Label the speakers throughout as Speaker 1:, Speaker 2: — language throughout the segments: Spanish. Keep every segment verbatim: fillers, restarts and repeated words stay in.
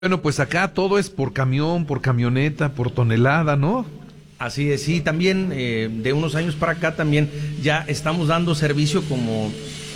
Speaker 1: Bueno, pues acá todo es por camión, por camioneta, por tonelada, ¿no?
Speaker 2: Así es, sí, también eh, de unos años para acá también ya estamos dando servicio como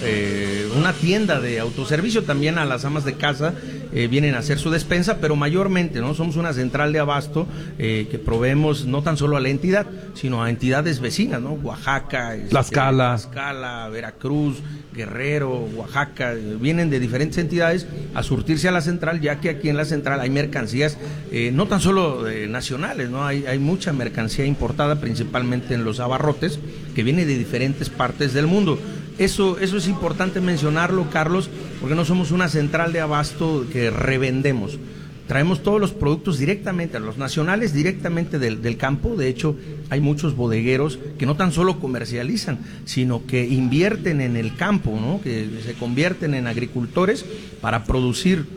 Speaker 2: eh, una tienda de autoservicio también a las amas de casa, eh, vienen a hacer su despensa, pero mayormente, ¿no? Somos una central de abasto eh, que proveemos no tan solo a la entidad, sino a entidades vecinas, ¿no? Oaxaca,
Speaker 1: Tlaxcala,
Speaker 2: este, Tlaxcala, Veracruz, Guerrero, Oaxaca, eh, vienen de diferentes entidades a surtirse a la central, ya que aquí en la central hay mercancías, eh, no tan solo eh, nacionales, ¿no? Hay, hay mucha mercancía importada, principalmente en los abarrotes, que viene de diferentes partes del mundo. Eso, eso es importante mencionarlo, Carlos, porque no somos una central de abasto que revendemos. Traemos todos los productos directamente, a los nacionales directamente del, del campo. De hecho, hay muchos bodegueros que no tan solo comercializan, sino que invierten en el campo, ¿no? Que se convierten en agricultores para producir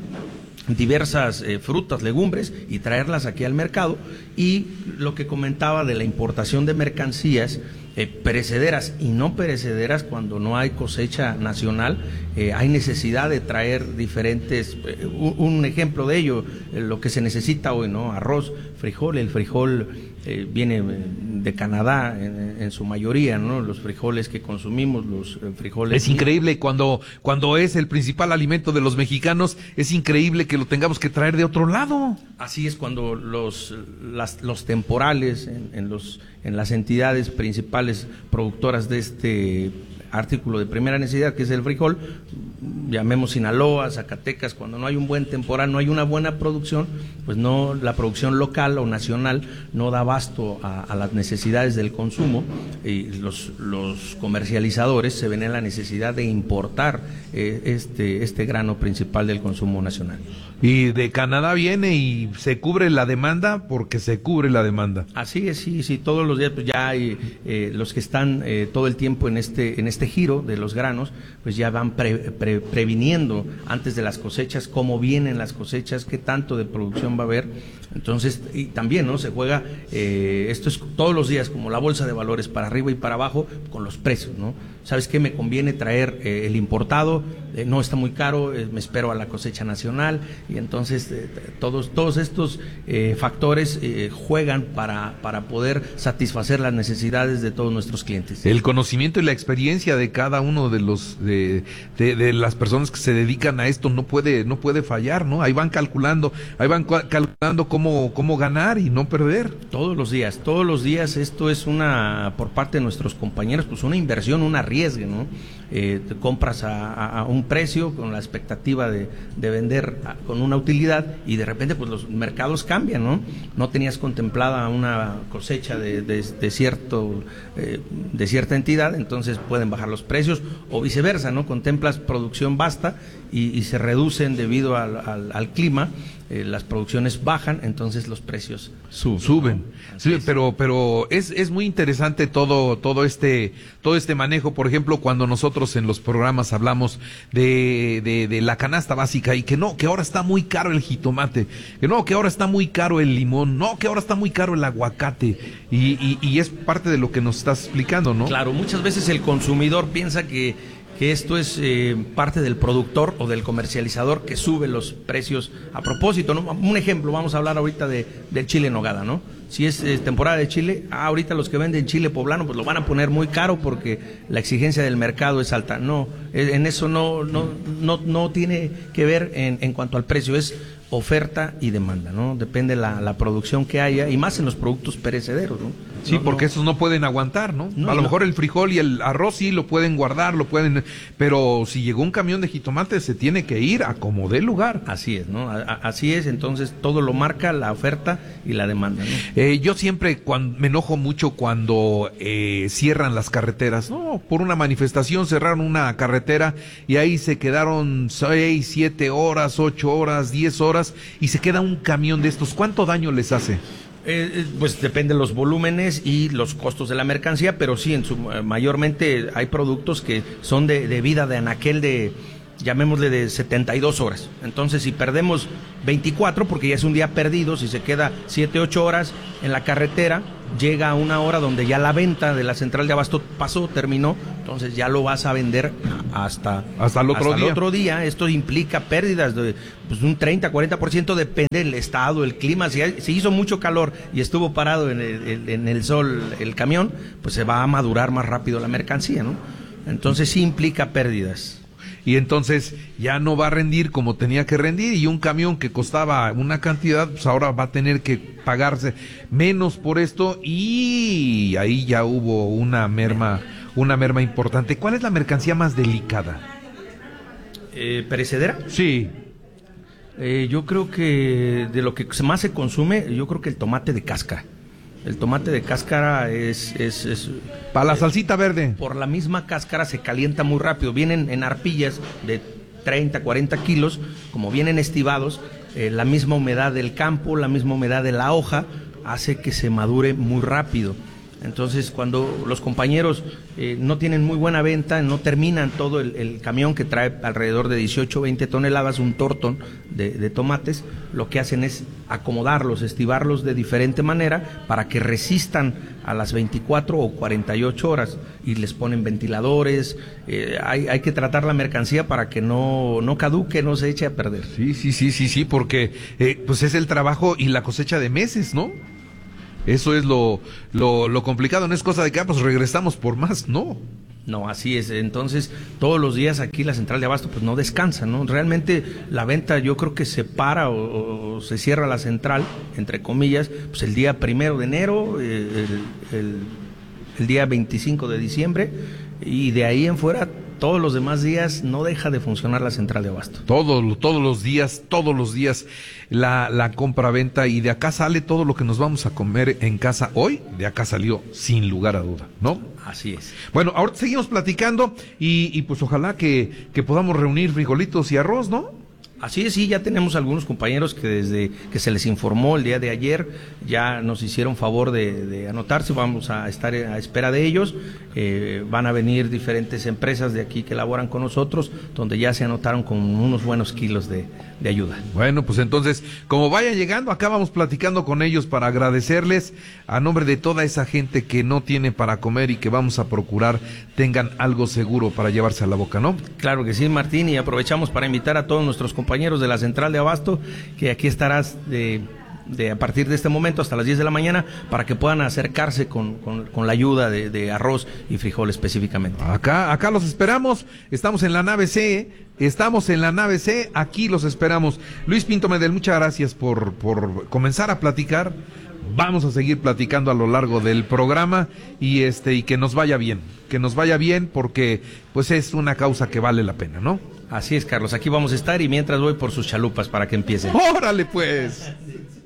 Speaker 2: diversas eh, frutas, legumbres y traerlas aquí al mercado. Y lo que comentaba de la importación de mercancías eh, perecederas y no perecederas, cuando no hay cosecha nacional, eh, hay necesidad de traer diferentes, eh, un, un ejemplo de ello, eh, lo que se necesita hoy, ¿no? Arroz, frijol, el frijol eh, viene de Canadá en, en su mayoría, ¿no? Los frijoles que consumimos, los eh, frijoles...
Speaker 1: Es increíble cuando, cuando es el principal alimento de los mexicanos, es increíble que lo tengamos que traer de otro lado.
Speaker 2: Así es, cuando los, las, los temporales en, en, los, en las entidades principales productoras de este artículo de primera necesidad, que es el frijol, llamemos Sinaloa, Zacatecas, cuando no hay un buen temporal, no hay una buena producción, pues no, la producción local o nacional no da abasto a, a las necesidades del consumo, y los, los comercializadores se ven en la necesidad de importar eh, este, este grano principal del consumo nacional.
Speaker 1: Y de Canadá viene y se cubre la demanda porque se cubre la demanda.
Speaker 2: Así es, sí, sí, todos los días pues ya hay eh, los que están eh, todo el tiempo en este en este giro de los granos, pues ya van pre, pre, previniendo antes de las cosechas cómo vienen las cosechas, qué tanto de producción va a haber. Entonces, y también, ¿no? Se juega, eh, esto es todos los días como la bolsa de valores, para arriba y para abajo con los precios, ¿no? ¿Sabes qué? Me conviene traer eh, el importado, eh, no está muy caro, eh, me espero a la cosecha nacional, y entonces eh, todos todos estos eh, factores eh, juegan para, para poder satisfacer las necesidades de todos nuestros clientes.
Speaker 1: El conocimiento y la experiencia de cada uno de los de, de, de las personas que se dedican a esto no puede no puede fallar, ¿no? Ahí van calculando, ahí van calculando cómo cómo ganar y no perder.
Speaker 2: Todos los días, todos los días esto es una, por parte de nuestros compañeros, pues una inversión, un arriesgue, ¿no? Eh, te compras a, a, a un precio con la expectativa de, de vender a, con una utilidad, y de repente pues los mercados cambian, ¿no? No tenías contemplada una cosecha de, de, de cierto eh, de cierta entidad, entonces pueden bajar los precios, o viceversa, ¿no? Contemplas producción vasta y, y se reducen debido al, al, al clima. Eh, las producciones bajan, entonces los precios suben.
Speaker 1: Suben, ¿no? Sí, pero pero es es muy interesante todo todo este todo este manejo. Por ejemplo, cuando nosotros en los programas hablamos de, de de la canasta básica, y que no, que ahora está muy caro el jitomate, que no, que ahora está muy caro el limón, no, que ahora está muy caro el aguacate, y y, y es parte de lo que nos estás explicando, ¿no?
Speaker 2: Claro, muchas veces el consumidor piensa que que esto es eh, parte del productor o del comercializador que sube los precios a propósito, ¿no? Un ejemplo, vamos a hablar ahorita de, del chile en nogada, ¿no? Si es eh, temporada de chile, ah, ahorita los que venden chile poblano pues lo van a poner muy caro porque la exigencia del mercado es alta. No, en eso no no no no tiene que ver en, en cuanto al precio, es oferta y demanda, ¿no? Depende la, la producción que haya, y más en los productos perecederos, ¿no?
Speaker 1: Sí,
Speaker 2: no,
Speaker 1: porque
Speaker 2: no,
Speaker 1: esos no pueden aguantar, ¿no?
Speaker 2: no
Speaker 1: a lo
Speaker 2: no.
Speaker 1: mejor el frijol y el arroz sí lo pueden guardar, lo pueden, pero si llegó un camión de jitomate se tiene que ir a como dé lugar.
Speaker 2: Así es, ¿no? A, a, así es, entonces todo lo marca la oferta y la demanda, ¿no?
Speaker 1: Eh, yo siempre cuando, me enojo mucho cuando eh, cierran las carreteras, ¿no? Por una manifestación cerraron una carretera y ahí se quedaron seis, siete horas, ocho horas, diez horas, y se queda un camión de estos. ¿Cuánto daño les hace?
Speaker 2: Eh, pues depende de los volúmenes y los costos de la mercancía, pero sí, en su, mayormente hay productos que son de, de vida de anaquel de, llamémosle de setenta y dos horas. Entonces, si perdemos veinticuatro, porque ya es un día perdido, si se queda siete, ocho horas en la carretera, llega a una hora donde ya la venta de la central de abasto pasó, terminó, entonces ya lo vas a vender hasta,
Speaker 1: hasta el otro
Speaker 2: hasta
Speaker 1: día.
Speaker 2: El otro día. Esto implica pérdidas de pues, un treinta, cuarenta por ciento, depende del estado, el clima. Si, hay, si hizo mucho calor y estuvo parado en el, en el sol el camión, pues se va a madurar más rápido la mercancía, ¿no? Entonces sí implica pérdidas.
Speaker 1: Y entonces ya no va a rendir como tenía que rendir, y un camión que costaba una cantidad, pues ahora va a tener que pagarse menos por esto, y ahí ya hubo una merma, una merma importante. ¿Cuál es la mercancía más delicada?
Speaker 2: Eh, ¿Perecedera?
Speaker 1: Sí.
Speaker 2: Eh, yo creo que de lo que más se consume, yo creo que el tomate de cáscara. El tomate de cáscara es... es, es
Speaker 1: Para la salsita verde.
Speaker 2: Por la misma cáscara se calienta muy rápido. Vienen en arpillas de treinta, cuarenta kilos, como vienen estivados, eh, la misma humedad del campo, la misma humedad de la hoja, hace que se madure muy rápido. Entonces, cuando los compañeros eh, no tienen muy buena venta, no terminan todo el, el camión que trae alrededor de dieciocho, veinte toneladas, un tortón de, de tomates, lo que hacen es acomodarlos, estivarlos de diferente manera para que resistan a las veinticuatro o cuarenta y ocho horas, y les ponen ventiladores. Eh, hay, hay que tratar la mercancía para que no, no caduque, no se eche a perder.
Speaker 1: Sí, sí, sí, sí, sí, porque eh, pues es el trabajo y la cosecha de meses, ¿no? Eso es lo, lo, lo complicado, no es cosa de que ah, pues regresamos por más, no.
Speaker 2: No, así es. Entonces, todos los días aquí la central de abasto pues no descansa, ¿no? Realmente la venta yo creo que se para o, o se cierra la central, entre comillas, pues el día primero de enero, eh, el, el, el día veinticinco de diciembre, y de ahí en fuera todos los demás días no deja de funcionar la central de abasto.
Speaker 1: Todo, todos los días, todos los días la, la compra-venta, y de acá sale todo lo que nos vamos a comer en casa hoy, de acá salió sin lugar a duda, ¿no?
Speaker 2: Así es.
Speaker 1: Bueno, ahora seguimos platicando y, y pues ojalá que, que podamos reunir frijolitos y arroz, ¿no?
Speaker 2: Así es, sí, ya tenemos algunos compañeros que desde que se les informó el día de ayer ya nos hicieron favor de, de anotarse. Vamos a estar a espera de ellos. Eh, van a venir diferentes empresas de aquí que laboran con nosotros, donde ya se anotaron con unos buenos kilos de, de ayuda.
Speaker 1: Bueno, pues entonces, como vayan llegando, acá vamos platicando con ellos para agradecerles a nombre de toda esa gente que no tiene para comer y que vamos a procurar tengan algo seguro para llevarse a la boca, ¿no?
Speaker 2: Claro que sí, Martín, y aprovechamos para invitar a todos nuestros compañeros compañeros de la central de abasto, que aquí estarás de, de a partir de este momento hasta las diez de la mañana para que puedan acercarse con, con, con la ayuda de, de arroz y frijol específicamente.
Speaker 1: Acá, acá los esperamos, estamos en la nave C, estamos en la nave C, aquí los esperamos. Luis Pinto Medel, muchas gracias por, por comenzar a platicar. Vamos a seguir platicando a lo largo del programa y este y que nos vaya bien, que nos vaya bien porque pues es una causa que vale la pena, ¿no?
Speaker 2: Así es, Carlos, aquí vamos a estar y mientras voy por sus chalupas para que empiecen.
Speaker 1: ¡Órale pues!